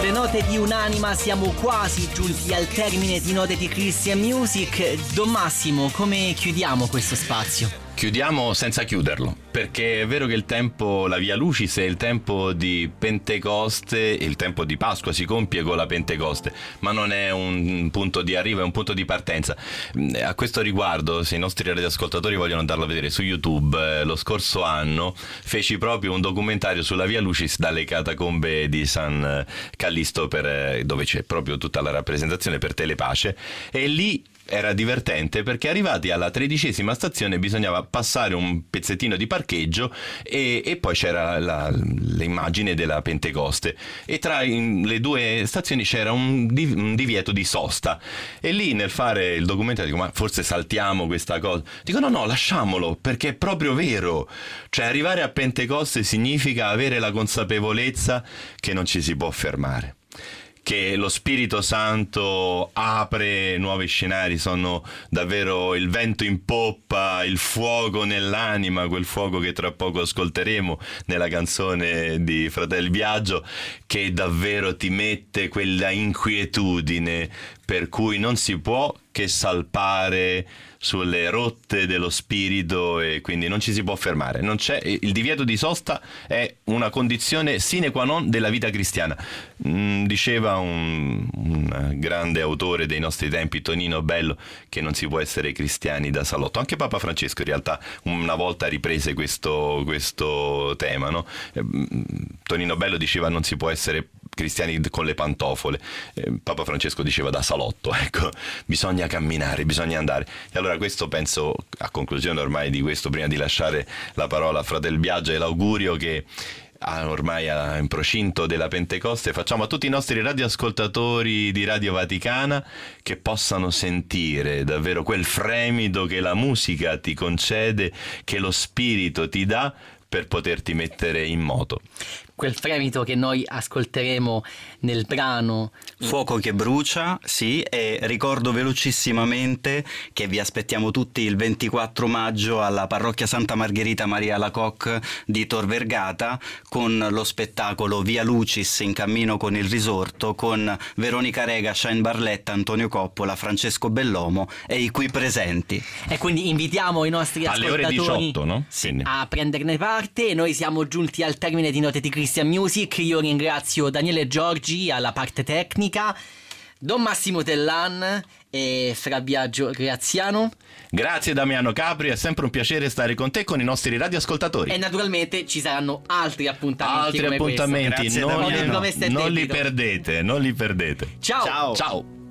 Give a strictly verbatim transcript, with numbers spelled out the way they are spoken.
le note di un'anima siamo quasi giunti al termine di Note di Christian Music. Don Massimo, come chiudiamo questo spazio? Chiudiamo senza chiuderlo, perché è vero che il tempo, la Via Lucis è il tempo di Pentecoste, il tempo di Pasqua si compie con la Pentecoste, ma non è un punto di arrivo, è un punto di partenza. A questo riguardo, se i nostri radioascoltatori vogliono andarlo a vedere su YouTube, eh, lo scorso anno feci proprio un documentario sulla Via Lucis dalle catacombe di San Callisto, per, dove c'è proprio tutta la rappresentazione per Telepace, e lì era divertente perché arrivati alla tredicesima stazione bisognava passare un pezzettino di parcheggio e, e poi c'era la, l'immagine della Pentecoste, e tra in, le due stazioni c'era un, div, un divieto di sosta, e lì nel fare il documentario dico: ma forse saltiamo questa cosa? Dico no no, lasciamolo, perché è proprio vero, cioè arrivare a Pentecoste significa avere la consapevolezza che non ci si può fermare, che lo Spirito Santo apre nuovi scenari, sono davvero il vento in poppa, il fuoco nell'anima, quel fuoco che tra poco ascolteremo nella canzone di Fratelli Biagio, che davvero ti mette quella inquietudine per cui non si può che salpare sulle rotte dello spirito, e quindi non ci si può fermare. Non c'è, il divieto di sosta è una condizione sine qua non della vita cristiana. Mm, diceva un, un grande autore dei nostri tempi, Tonino Bello, che non si può essere cristiani da salotto. Anche Papa Francesco in realtà una volta riprese questo, questo tema, no? Eh, Tonino Bello diceva non si può essere cristiani con le pantofole, eh, Papa Francesco diceva da salotto, ecco, bisogna camminare, bisogna andare. E allora questo, penso, a conclusione ormai di questo, prima di lasciare la parola a Fratel Biagio e l'augurio che ah, ormai in procinto della Pentecoste facciamo a tutti i nostri radioascoltatori di Radio Vaticana, che possano sentire davvero quel fremito che la musica ti concede, che lo spirito ti dà per poterti mettere in moto. Quel fremito che noi ascolteremo nel brano Fuoco che brucia, sì, e ricordo velocissimamente che vi aspettiamo tutti il ventiquattro maggio alla parrocchia Santa Margherita Maria Alacoque di Tor Vergata, con lo spettacolo Via Lucis in cammino con il risorto, con Veronica Rega, Shine Barletta, Antonio Coppola, Francesco Bellomo e i qui presenti. E quindi invitiamo i nostri alle ascoltatori ore diciotto, no? Sì, a prenderne parte. Noi siamo giunti al termine di Note di Christian Music. Io ringrazio Daniele Giorgi alla parte tecnica, Don Massimo Tellan e Fra Biagio Graziano. Grazie Damiano Capri, è sempre un piacere stare con te, con i nostri radioascoltatori. E naturalmente ci saranno altri appuntamenti. Altri come appuntamenti, questo. non, Grazie, li, non li perdete, non li perdete. Ciao. Ciao. Ciao.